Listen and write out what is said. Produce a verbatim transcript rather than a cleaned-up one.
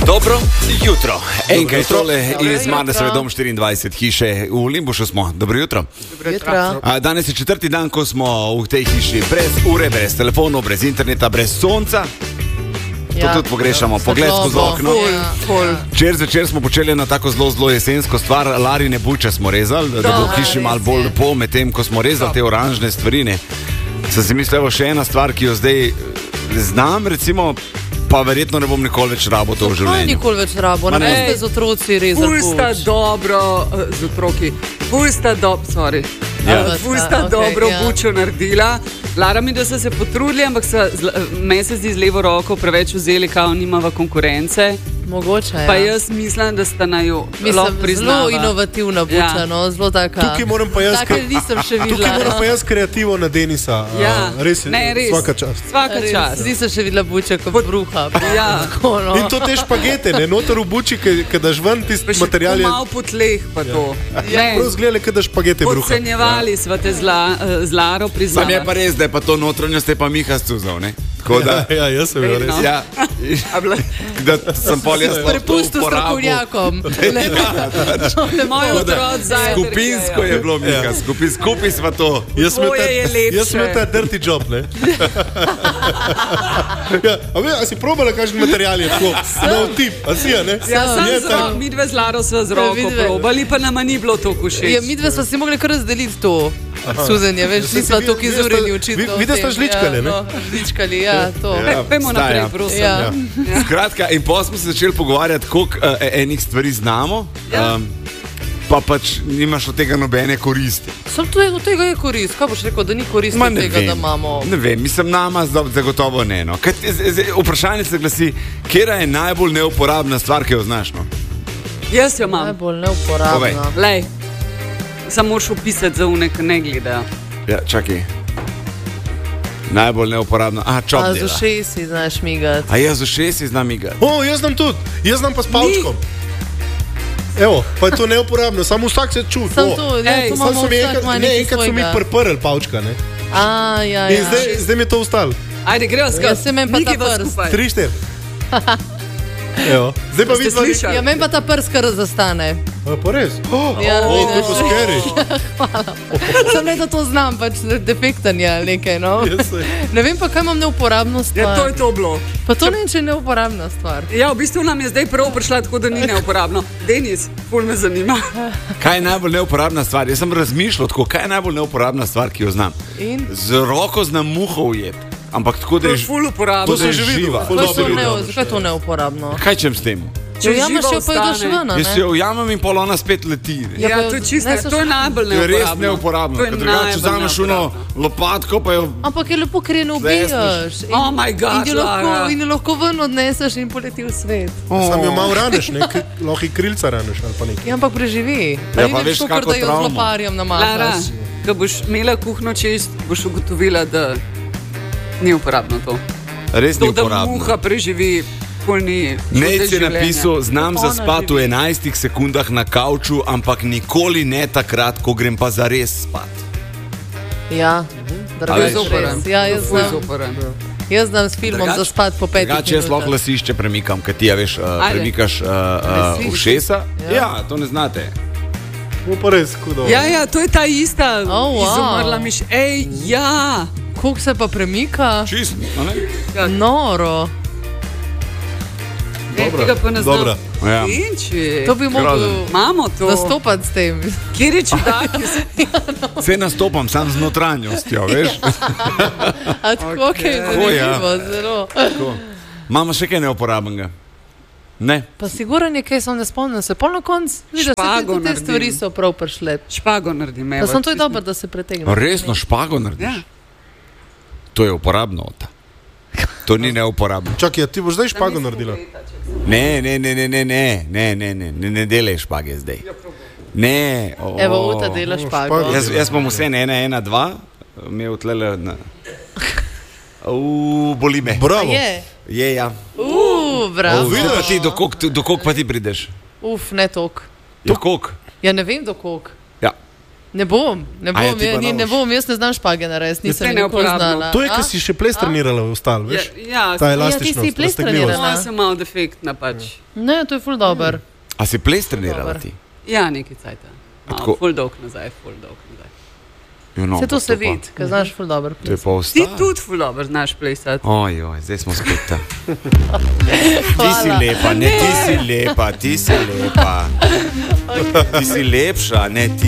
Dobro jutro. Enkaj tole iz Marnesove dom štiriindvajset hiše v Limbušu smo. Dobro jutro. Dobro jutro. A, danes je četrti dan, ko smo v tej hiši brez ure, brez telefonov, brez interneta, brez sonca. Ja. To tudi pogrešamo. Pogled skozi okno. Včeraj zvečer smo počeli na tako zelo, zelo jesensko stvar. Larine buče smo rezali, da bo v hiši malo bolj lepo, medtem ko smo rezali te oranžne stvarine. Sem si mislil, evo še ena stvar, ki jo zdaj znam, recimo, pa verjetno ne bom nikoli več rabo to v življenju. Kaj nikoli več rabo? Ne veste z otroci rezali buč. Pusta dobro, z otroki, pusta dobro, sorry, Ja. pusta Okay, dobro ja. bučo naredila. Lara mi, da so se potrudili, ampak so me se zdi z levo roko preveč vzeli, kao nimava konkurence. Mogoče, ja. Pa jaz mislim, da sta na jo lahko Mislim, priznava. zelo inovativna buča, Ja. no, zelo taka. Tukaj moram pa jaz, Take nisem še videla. tukaj moram no. pa jaz kreativo na Denisa. Ja, Uh, res, ne, res. Svaka čast. Svaka Res, čast. Nisem še videla buče kot bruha. Ja. Tako, no. In to te špagete, ne, noter v buči, ki daš ven tisti Pa še material je. malo po tleh pa to. Ne, Prav zgleda, kot da špagete bruha. podcenjevali sva te z, la, z Laro, Sam je priznava. pa res, da je pa to notranjost je pa Miha stuzal, ne? Tako da, Ja, ja, jaz sem bil res. Vedno. ja, A bila- da sem pol jaz to Prepustil uporabil. strokovnjakom. Moji otroci zajtrk Skupinsko je bilo, Miha, skupaj, skupaj sva to. Jaz sem imel Tvoje je ta- lepše. Jaz sem imel ta dirty job, ne. Ja, a, ve, a si probala, kakšen material je tako? Nov tip, a si, a ne? Ja, sam Je z tak. ro- midve z Laro sva z roko midve. probali, pa nama ni bilo to všeč. Ja, midve smo si mogli kar razdeliti to. Suzenje, veš, Saj nismo si tako vi- izurjeni vi- očitno. vi- vi da v sta tem. žličkali, ne? Ja, no, žličkali, ja, to. Ja. Pejmo naprej, Staja. prosim. Ja. Skratka, in pa smo se začeli pogovarjati, koliko uh, enih stvari znamo, Ja. um, pa pač nimaš od tega nobene koristi. Sam to je, od tega je korist. Kaj boš rekel, da ni korist Ma od ne tega, vem. da imamo? Ne vem, mislim, nama zdo- zagotovo ne. No. Kaj, z, z, vprašanje se glasi, kera je najbolj neuporabna stvar, ki jo znaš? No? Jaz jo imam. Najbolj neuporabna. Lej, samo moraš opisati za unek, ne gledajo. Ja, čakaj. Najbolj neuporabna. A, čop A z dela. ušesi znaš migati. A jaz z ušesi znam igati. O, jaz znam tudi, jaz znam pa s palčkom. Evo, pa je to neuporabno, samo vsak se čuti. Sam o. to, ja, Ej, to Sam imamo so mi vsak enkrat, ima ne, nekaj enkrat so mi svojega. prprl palčka, ne. A, ja, In ja. zdaj, zdaj mi je to ustalo. Ajde, greva skupaj. Ja, se meni pa ta Mikiva prst. skupaj. Tri, štiri. Evo, zdaj pa Ste vidiš, slišali? Ja, meni pa ta prst kar zastane. pa res. Oh, Ja, oh, to je vidiš. pa skeri. Sam ne, da to znam, pač defektan je ali nekaj, no. Jaz se- Ne vem pa, kaj imam neuporabno stvar. Ja, to je to bilo. Pa to ne vem, če je neuporabna stvar. Ja, v bistvu nam je zdaj prav prišla, tako da ni neuporabno. Denis, ful me zanima. Kaj je najbolj neuporabna stvar? Jaz sem razmišljal tako, kaj je najbolj neuporabna stvar, ki jo znam. In? Z roko znam muho ujeti, ampak tako da To je je ž- ful uporabno. To sem že videl. Ful Kaj dobro to, videl. ne, zakaj je to neuporabno? Kaj čem s tem? Če Ja, imaš živa jo pa jo daš ostane. ven, a Jaz ne? se jo ujamem in pol ona spet leti. ne. Ja, Ja, pa to je čisto, ne, so to je še- najbolj To je neuporabno. res neuporabno. To je Ker drugače najbolj vzameš uno neuporabno. lopatko, pa jo Ampak je lepo, ker je ne ubijaš. In- Oh my God, in jo lahko, Lara. in jo lahko ven odneseš in poleti v svet. Sam jo malo raneš, ne, K- lahko ji krilca raneš ali pa nekaj. Ja, ampak preživi. Ja, pa veš, to, kako da jo z travmo. loparjem Lara, namahaš. ko boš imela kuhno čist, boš ugotovila, da ni uporabno to. res ni To, da uporabno. muha preživi, pol ni. Nec je napisal, znam Kako ona zaspati v živi? enajstih sekundah na kavču, ampak nikoli ne takrat, ko grem pa zares spat. Ja, A drugače veš? res. Ja, jaz Ful znam, zoporen. jaz znam s filmom Drugače- zaspati po petih Drugače jaz lahko minutah. lasišče premikam, kaj ti ja veš, uh, Ajde. premikaš uh, uh, Lasišče? ušesa. Ja. Ja, to ne znate. No, pa res, kudo. Ja, ja, to je ta ista Oh, wow. izumrla miš. Ej, ja. Koliko se pa premika? Čist, a ne? Ja. Noro. Ej, tega pa ne znam. Dobra. Ja. Inči. To bi mogel Imamo to. nastopati s tem. Kjer je čudaki? Vse nastopam, sam z notranjostjo, veš. A tako, okay. je Tako, ja. zanimivo, zelo. Tako. Imamo še kaj neuporabnega? Ne. Pa siguran je, kaj sem ne spomnim se. Pol na koncu, vidiš, Špago te, te naredim. stvari so prav prišle. Špago naredim. Pa evo, sem to je čisto. dobro, da se pretegne. Resno špago narediš? Ja. To je uporabno. Ota. To ni neuporabno. Čakaj, ja, ti boš zdaj špago naredila. Ne, ne, ne, ne, ne, ne, ne, ne, ne, ne, ne delaj špage zdaj. Ne. o- Evo, Uta dela špago. špago. Jaz, jaz bom vse ena, ena, dva, imel tlele na... Uuu, boli me. Bravo. Je. Je, ja. Uuu, bravo. Zdaj pa ti, do kok, do kok pa ti prideš? Uf, ne tok. Do kok? Ja, ne vem do kok. Ja. Ne bom, ne bom, A ja, ti ja, pa ni, ne noš. bom, jaz ne znam špage narediti, nisem Saj nikoli neuporabno. znala. To je, A? ker si še ples trenirala v ostal, veš? Ja, Ta ja, elastičnost, ti si ples raztegljivost. trenirala. Moja sem malo defektna pač. Ne, to je ful dober. A si ples trenirala Dobar. ti? Ja, nekaj cajta. tako- Malo, ful dolg nazaj, ful dolg nazaj. Jo, no, Vse to pa se pa- vidi, ker znaš ful dober. To je pa Ti ostalo. tudi ful dobro znaš plesati. Oj, oj, zdaj smo spet tam. Ti si lepa, ne, ti si lepa, ti si lepa. Ti si lepša, ne ti.